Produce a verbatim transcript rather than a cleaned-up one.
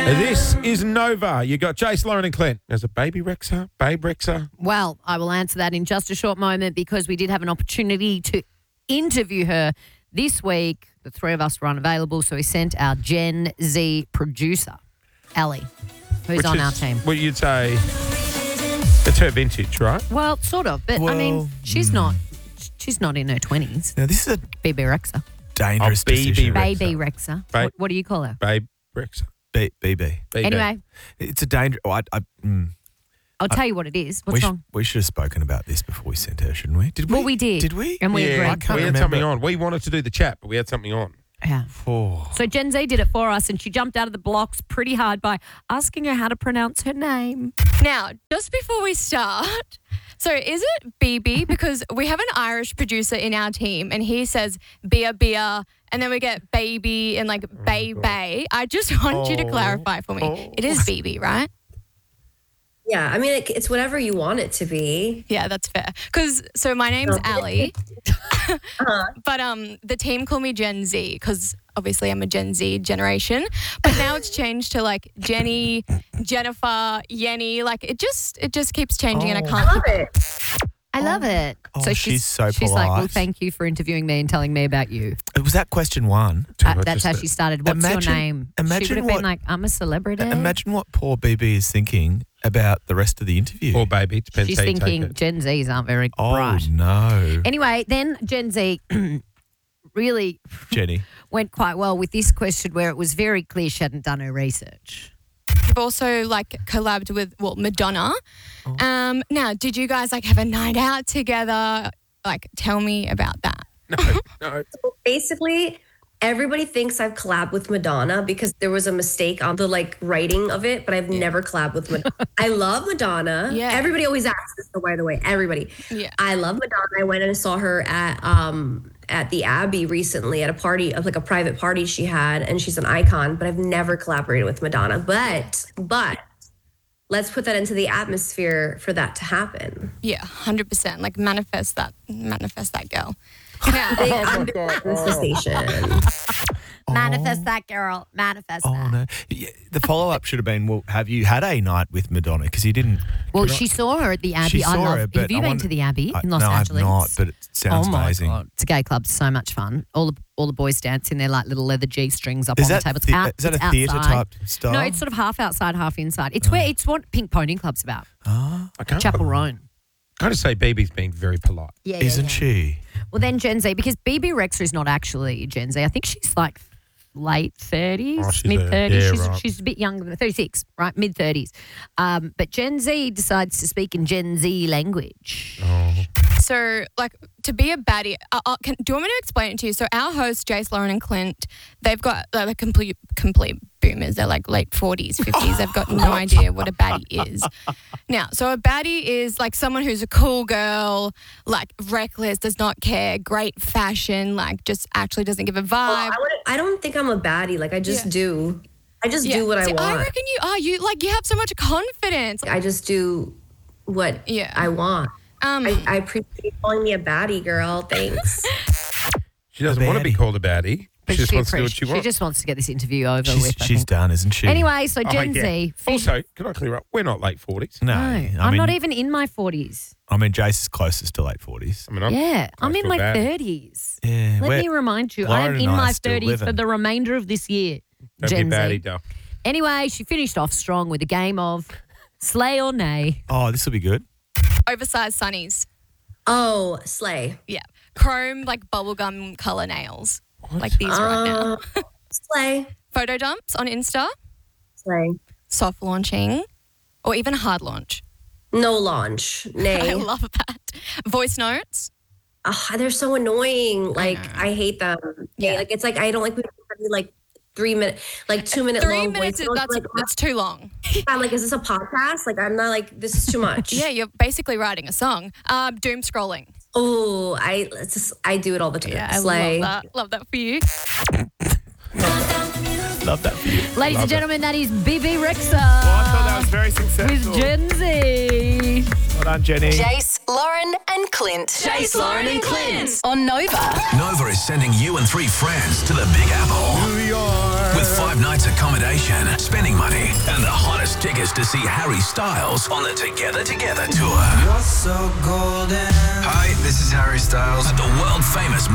This is Nova. You got Jace, Lauren and Clint. There's a baby Rexha, babe Rexha. Well, I will answer that in just a short moment because we did have an opportunity to interview her this week. The three of us were unavailable, so we sent our Gen Z producer, Ellie, who's Which on is our team. What you'd say, it's her vintage, right? Well, sort of, but Well, I mean, she's mm. not she's not in her twenties. Now, this is a B B Rexa. dangerous Oh, B B decision. Rexa. Baby Rexa. Ba- What, what do you call her? Babe Rexha. B- BB. B B. Anyway, It's a danger. Oh, I, I, mm. I'll tell you what it is. we, What's sh- wrong? we should have spoken about this before we sent her, shouldn't we? Did we? Well, we did. Did we? And we yeah, agreed. I can't we had remember. something on. We wanted to do the chat, but we had something on. Yeah. Oh. So Gen Z did it for us, and she jumped out of the blocks pretty hard by asking her how to pronounce her name. Now, just before we start, so is it B B? Because we have an Irish producer in our team and he says beer, beer, and then we get baby and like bay, bay. I just want you to Oh. clarify for me. Oh. It is B B, right? Yeah, I mean, it, it's whatever you want it to be. Yeah, that's fair. Because, so my name's Okay. Ali, Uh-huh. but um, the team call me Gen Z because obviously I'm a Gen Z generation. But now it's changed to like Jenny, Jennifer, Yenny. Like it just, it just keeps changing and I Oh. can't Love keep it. I love it. Oh, she's so She's like, well, polite. thank you for interviewing me and telling me about you. Was that question one? Uh, much that's is how that? she started. What's Imagine- your name? she imagine would have what- been like, I'm a celebrity. Imagine what poor B B is thinking about the rest of the interview. Or baby, depends She's how you take thinking it. Gen Zs aren't very oh, bright. no. Anyway, then Gen Z really Jenny. went quite well with this question where it was very clear she hadn't done her research. We've also like collabed with well Madonna. Um, now, did you guys like have a night out together? Like, tell me about that. No, no. Basically, everybody thinks I've collabed with Madonna because there was a mistake on the like writing of it, but I've never collabed with Madonna. I love Madonna. Yeah. Everybody always asks this, by the way. Everybody. Yeah. I love Madonna. I went and saw her at um at the Abbey recently at a party, of like a private party she had, and she's an icon, but I've never collaborated with Madonna. But but let's put that into the atmosphere for that to happen. Yeah, one hundred percent. Like manifest that, manifest that girl. Yeah. Big, Oh my I'm big God. manifestation. Manifest that, girl. Manifest Oh, that. no. Yeah, the follow up should have been, well, have you had a night with Madonna? Because you didn't. Well, Could I- she saw her at the Abbey. She I saw love. her, but have you I been wonder- to the Abbey I- in Los no, Angeles? I've not, but it sounds oh my amazing. God. It's a gay club. So much fun. All the all the boys dance in their like little leather G strings up Is on that the table. It's the- out, is that it's a theatre outside. type style? No, it's sort of half outside, half inside. It's where it's what Pink Pony Club's about. Ah, I can't. Chapel Roan. I gotta say, B B's being very polite. Yeah, isn't she? Well, then Gen Z, because B B Rexa is not actually Gen Z. I think she's like late thirties, Oh, she's mid a- thirties. yeah, she's, right. she's a bit younger than thirty-six, right? Mid thirties. Um, but Gen Z decides to speak in Gen Z language. Oh. So, like, to be a baddie, uh, uh, can, do you want me to explain it to you? So, our hosts, Jace, Lauren, and Clint, they've got they're like complete complete boomers. They're like late forties, fifties. They've got no idea what a baddie is. Now, so a baddie is like someone who's a cool girl, like reckless, does not care, great fashion, like just actually doesn't give a Well, I, vibe. wouldn't- I don't think I'm a baddie. Like I just Yeah. do. I just Yeah. do what I See, want. I reckon you are. You like you have so much confidence. I just do what Yeah. I want. Um, I, I appreciate you calling me a baddie, girl. Thanks. She doesn't A want to be baddie. called a baddie. She just wants to do what she She wants. just wants to get this interview over She's, with. I she's think. done, isn't she? Anyway, so Oh, Gen yeah. Z. Also, can I clear up? We're not late forties. No. no, I I'm mean, not even in my forties. I mean, Jace is closest to late forties. I mean, I'm Yeah, I'm close in to a my baddie. thirties. Yeah. Let we're- me remind you, I Lauren am and in I are my still thirties for living. the remainder of this year. Don't Gen be a baddie, Z. Del. Anyway, she finished off strong with a game of slay or nay. Oh, this will be good. oversized sunnies. Oh, slay. Yeah. Chrome, like bubblegum color nails. Like these right now. Uh, slay. Photo dumps on Insta. Slay. Soft launching. Or even hard launch. No launch. I Nay. love that. Voice notes. Ugh, they're so annoying. Like I hate them. Yeah. Yeah. Like it's like I don't like when people do, like three minute, like two minute Three long minutes, voice is, notes. that's, Like, that's too long. I'm like, is this a podcast? Like I'm not like this is too much. Yeah, you're basically writing a song. Um, doom scrolling. Oh, I it's just, I do it all the time. Yeah, I Slay. love that. Love that for you. Love that for you. Ladies Love and it. gentlemen, that is B B Rexa Well, I thought that was very successful. with Gen Z. Well done, Jenny. Jace, Lauren, and Clint. Jace, Lauren, and Clint on Nova. Nova is sending you and three friends to the Big Apple. New York. With five nights accommodation, spending money, and the hottest tickets to see Harry Styles on the Together Together tour. You're so golden. Hi, this is Harry Styles. At the world famous